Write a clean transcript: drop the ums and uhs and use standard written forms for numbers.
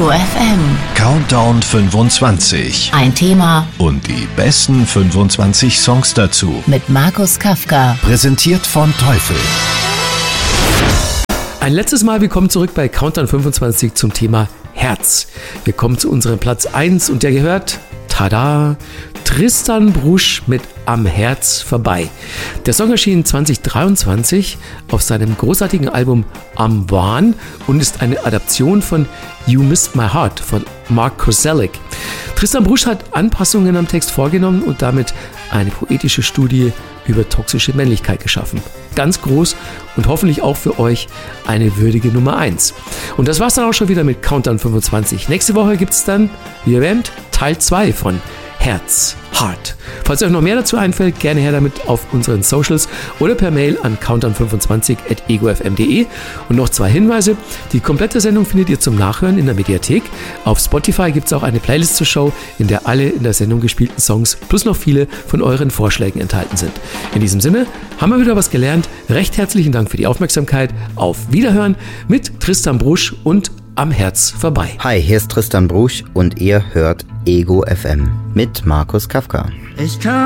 Ego FM. Countdown 25. Ein Thema Und die besten 25 Songs dazu. mit Markus Kafka. Präsentiert von Teufel. Ein letztes Mal willkommen zurück bei Countdown 25 zum Thema Herz. Wir kommen zu unserem Platz 1 und der gehört, tada, Tristan Brusch mit Am Herz vorbei. Der Song erschien 2023 auf seinem großartigen Album Am Wahn und ist eine Adaption von You Missed My Heart von Mark Koselleck. Tristan Brusch hat Anpassungen am Text vorgenommen und damit eine poetische Studie über toxische Männlichkeit geschaffen. Ganz groß und hoffentlich auch für euch eine würdige Nummer 1. Und das war's dann auch schon wieder mit Countdown 25. Nächste Woche gibt's dann, wie erwähnt, Teil 2 von Herz, Heart. Falls euch noch mehr dazu einfällt, gerne her damit auf unseren Socials oder per Mail an countdown25@egofm.de. Und noch 2 Hinweise. Die komplette Sendung findet ihr zum Nachhören in der Mediathek. Auf Spotify gibt es auch eine Playlist zur Show, in der alle in der Sendung gespielten Songs plus noch viele von euren Vorschlägen enthalten sind. In diesem Sinne haben wir wieder was gelernt. Recht herzlichen Dank für die Aufmerksamkeit. Auf Wiederhören mit Tristan Brusch und Am Herz vorbei. Hi, hier ist Tristan Brusch und ihr hört Ego FM mit Markus Kafka. Ich kann